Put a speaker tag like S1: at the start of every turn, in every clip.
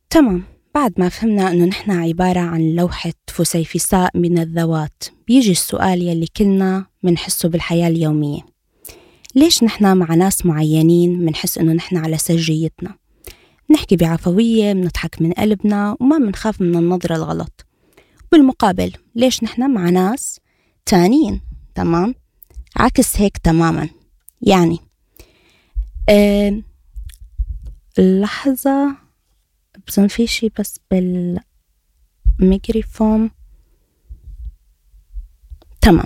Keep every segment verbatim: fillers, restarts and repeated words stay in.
S1: تمام. بعد ما فهمنا أنه نحن عبارة عن لوحة فسيفساء من الذوات، بيجي السؤال يلي كلنا منحسه بالحياة اليومية: ليش نحن مع ناس معينين منحس أنه نحن على سجيتنا، نحكي بعفوية، منضحك من قلبنا وما منخاف من النظرة الغلط، بالمقابل ليش نحن مع ناس تانين تمام عكس هيك تماما؟ يعني أه اللحظة بظن في شي بس بالميكروفون. تمام.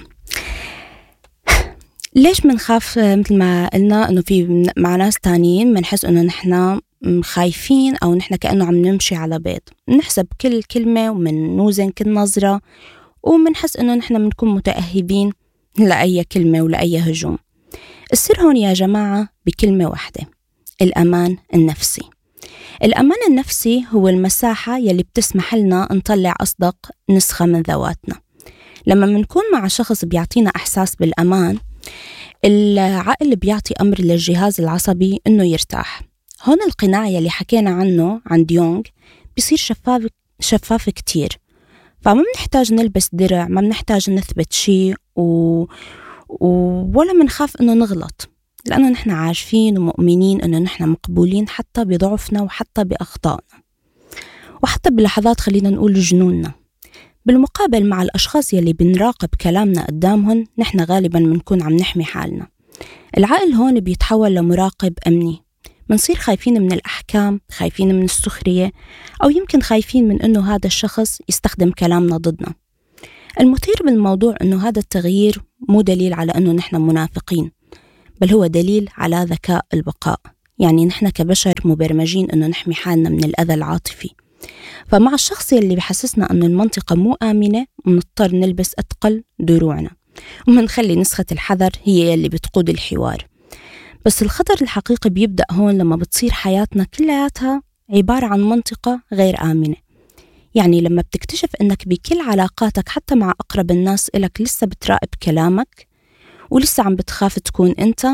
S1: ليش منخاف مثل ما قلنا انه في مع ناس تانيين منحس انه نحنا خايفين او نحنا كأنه عم نمشي على بيض، نحسب كل كلمة ومن نوزن كل نظرة ومنحس انه نحنا منكون متأهبين لأي كلمة ولأي هجوم. السر هون يا جماعة بكلمة واحدة: الأمان النفسي. الأمان النفسي هو المساحة يلي بتسمح لنا نطلع أصدق نسخة من ذواتنا. لما منكون مع شخص بيعطينا إحساس بالأمان، العقل بيعطي أمر للجهاز العصبي إنه يرتاح. هون القناع يلي حكينا عنه عند يونغ بيصير شفاف شفاف كتير، فما بنحتاج نلبس درع، ما بنحتاج نثبت شيء و... و... ولا منخاف إنه نغلط، لأنه نحن عارفين ومؤمنين إنه نحن مقبولين حتى بضعفنا وحتى بأخطائنا وحتى بلحظات خلينا نقول جنوننا. بالمقابل مع الأشخاص يلي بنراقب كلامنا قدامهم، نحن غالباً منكون عم نحمي حالنا. العقل هون بيتحول لمراقب أمني، منصير خايفين من الأحكام، خايفين من السخرية، أو يمكن خايفين من أنه هذا الشخص يستخدم كلامنا ضدنا. المثير بالموضوع أنه هذا التغيير مو دليل على أنه نحن منافقين، بل هو دليل على ذكاء البقاء. يعني نحن كبشر مبرمجين أنه نحمي حالنا من الأذى العاطفي. فمع الشخص اللي بيحسسنا أنه المنطقة مو آمنة، منضطر نلبس أثقل دروعنا ومنخلي نسخة الحذر هي اللي بتقود الحوار. بس الخطر الحقيقي بيبدأ هون لما بتصير حياتنا كلها عبارة عن منطقة غير آمنة. يعني لما بتكتشف أنك بكل علاقاتك حتى مع أقرب الناس إلك لسه بتراقب كلامك ولسه عم بتخاف تكون أنت،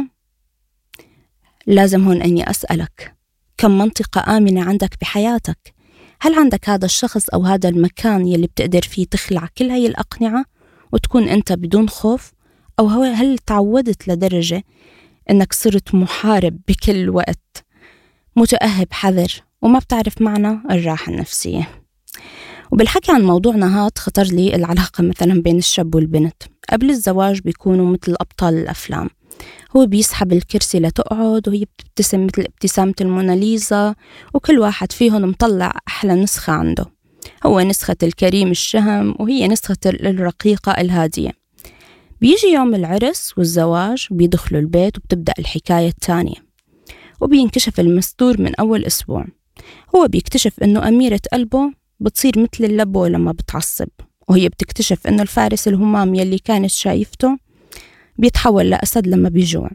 S1: لازم هون أني أسألك: كم منطقة آمنة عندك بحياتك؟ هل عندك هذا الشخص أو هذا المكان يلي بتقدر فيه تخلع كل هاي الأقنعة وتكون أنت بدون خوف؟ أو هل تعودت لدرجة أنك صرت محارب بكل وقت، متأهب حذر وما بتعرف معنى الراحة النفسية؟ وبالحكي عن موضوعنا هاد خطر لي العلاقة مثلا بين الشاب والبنت. قبل الزواج بيكونوا مثل أبطال الأفلام، هو بيسحب الكرسي لتقعد وهي بتبتسم مثل ابتسامة الموناليزا، وكل واحد فيهم مطلع أحلى نسخة عنده، هو نسخة الكريم الشهم وهي نسخة الرقيقة الهادية. بيجي يوم العرس والزواج، بيدخلوا البيت وبتبدأ الحكاية التانية، وبينكشف المستور من أول أسبوع. هو بيكتشف إنه أميرة قلبه بتصير مثل اللبو لما بتعصب، وهي بتكتشف إنه الفارس الهمام يلي كانت شايفته بيتحول لأسد لما بيجوع.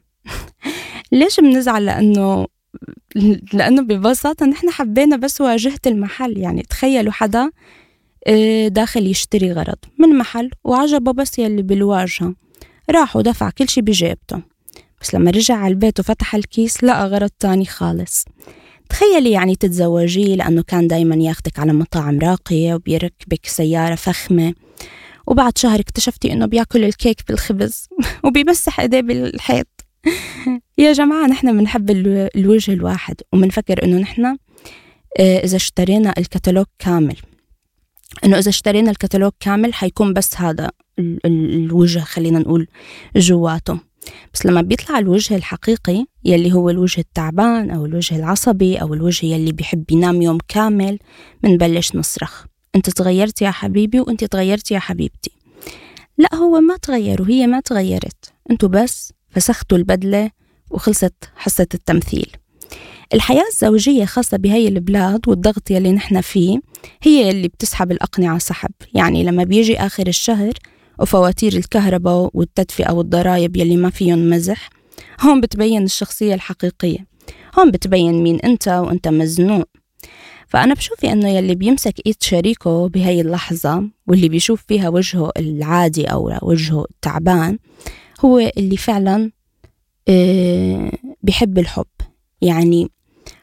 S1: ليش بنزعل؟ لأنه لأنه ببساطة نحن حبينا بس واجهة المحل. يعني تخيلوا حدا داخل يشتري غرض من محل وعجبه بس يلي بالواجهة، راح ودفع كل شي بجيبته، بس لما رجع على البيت وفتح الكيس لقى غرض تاني خالص. تخيلي يعني تتزوجي لأنه كان دايما ياخدك على مطاعم راقية وبيركبك سيارة فخمة، وبعد شهر اكتشفتي إنه بياكل الكيك بالخبز وبيمسح إيديه بالحيط. يا جماعة نحن بنحب الوجه الواحد ومنفكر إنه نحن إذا اشترينا الكتالوج كامل إنه إذا اشترينا الكتالوج كامل حيكون بس هذا الوجه خلينا نقول جواته. بس لما بيطلع الوجه الحقيقي يلي هو الوجه التعبان أو الوجه العصبي أو الوجه يلي بيحب ينام يوم كامل، منبلش نصرخ: أنت تغيرت يا حبيبي وأنت تغيرت يا حبيبتي. لا، هو ما تغير وهي ما تغيرت، أنتوا بس فسختوا البدلة وخلصت حصة التمثيل. الحياة الزوجية خاصة بهاي البلاد والضغط يلي نحن فيه هي اللي بتسحب الأقنعة سحب. يعني لما بيجي آخر الشهر وفواتير الكهرباء والتدفئة والضرائب يلي ما فيهم مزح، هون بتبين الشخصية الحقيقية، هون بتبين مين أنت وأنت مزنوق. فأنا بشوف إنه يلي بيمسك إيد شريكه بهاي اللحظة واللي بيشوف فيها وجهه العادي أو وجهه التعبان هو اللي فعلا بيحب الحب. يعني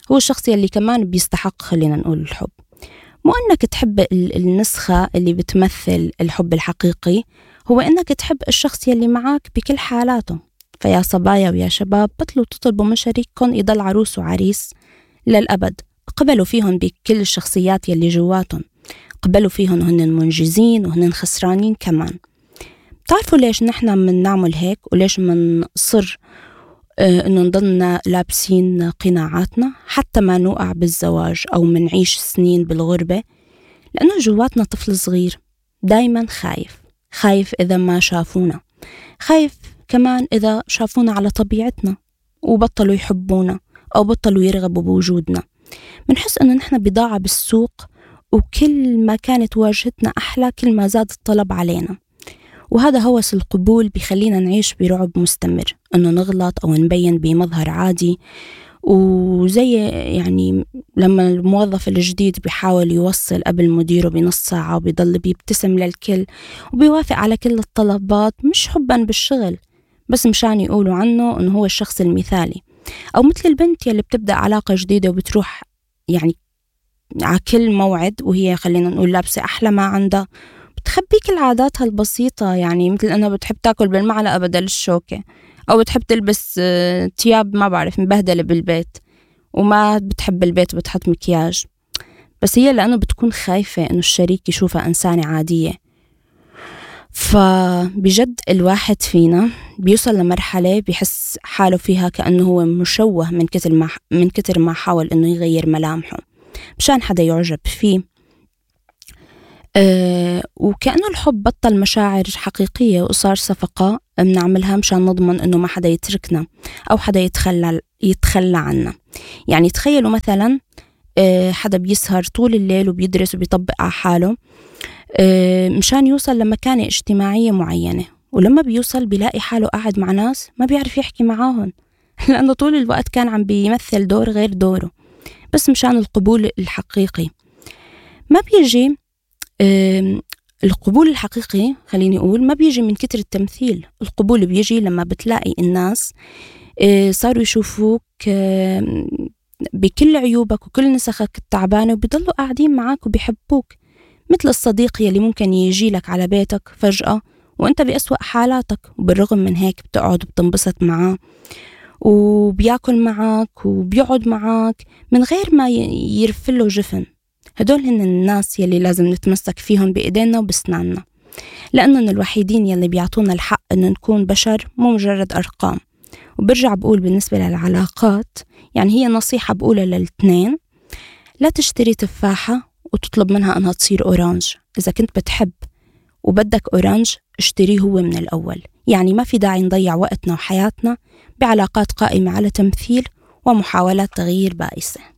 S1: هو الشخص يلي كمان بيستحق خلينا نقول الحب. مو أنك تحب النسخة اللي بتمثل الحب الحقيقي، هو أنك تحب الشخص يلي معك بكل حالاته. فيا صبايا ويا شباب، بطلوا تطلبوا من شريككم يضل عروس وعريس للأبد. قبلوا فيهم بكل الشخصيات يلي جواتهم، قبلوا فيهم وهن منجزين وهن خسرانين كمان. بتعرفوا ليش نحن من نعمل هيك وليش من صر آه إنه نضلنا لابسين قناعاتنا حتى ما نوقع بالزواج أو منعيش سنين بالغربة؟ لأنه جواتنا طفل صغير دايما خايف، خايف إذا ما شافونا، خايف كمان إذا شافونا على طبيعتنا وبطلوا يحبونا أو بطلوا يرغبوا بوجودنا. منحس إنه نحن بضاعة بالسوق، وكل ما كانت واجهتنا أحلى كل ما زاد الطلب علينا. وهذا هوس القبول بيخلينا نعيش برعب مستمر إنه نغلط أو نبين بمظهر عادي. وزي يعني لما الموظف الجديد بيحاول يوصل قبل مديره بنص ساعة وبيضل بيبتسم للكل وبيوافق على كل الطلبات، مش حبا بالشغل بس مشان يقولوا عنه إنه هو الشخص المثالي. أو مثل البنت يلي بتبدأ علاقة جديدة وبتروح يعني على كل موعد وهي خلينا نقول لابسة أحلى ما عندها، بتخبي كل عاداتها البسيطة، يعني مثل أنها بتحب تاكل بالمعلقة بدل الشوكة، أو بتحب تلبس تياب ما بعرف مبهدلة بالبيت، وما بتحب البيت وبتحط مكياج، بس هي لأنه بتكون خايفة أنه الشريك يشوفها إنسانة عادية. فبجد الواحد فينا بيوصل لمرحلة بيحس حاله فيها كأنه هو مشوه من كتر ما من كتر ما حاول أنه يغير ملامحه مشان حدا يعجب فيه. أه وكأنه الحب بطل مشاعر حقيقية وصار صفقة بنعملها مشان نضمن أنه ما حدا يتركنا أو حدا يتخلى يتخلى عنا. يعني تخيلوا مثلا أه حدا بيسهر طول الليل وبيدرس وبيطبق على حاله أه مشان يوصل لمكانة اجتماعية معينة، ولما بيوصل بيلاقي حاله قاعد مع ناس ما بيعرف يحكي معاهم لأنه طول الوقت كان عم بيمثل دور غير دوره بس مشان القبول الحقيقي. ما بيجي القبول الحقيقي خليني أقول ما بيجي من كتر التمثيل. القبول بيجي لما بتلاقي الناس صاروا يشوفوك بكل عيوبك وكل نسخك التعبانة وبيضلوا قاعدين معاك وبيحبوك، مثل الصديق يلي ممكن يجي لك على بيتك فجأة وانت بأسوأ حالاتك وبالرغم من هيك بتقعد وبتنبسط معاه وبياكل معك وبيقعد معك من غير ما يرفله جفن. هدول هن الناس يلي لازم نتمسك فيهم بإيدينا وبسناننا، لأننا الوحيدين يلي بيعطونا الحق أن نكون بشر مو مجرد أرقام. وبرجع بقول بالنسبة للعلاقات، يعني هي نصيحة بقولها للاثنين: لا تشتري تفاحة وتطلب منها أنها تصير أورانج. إذا كنت بتحب وبدك أورانج اشتريه هو من الأول. يعني ما في داعي نضيع وقتنا وحياتنا بعلاقات قائمة على تمثيل ومحاولات تغيير بائسة.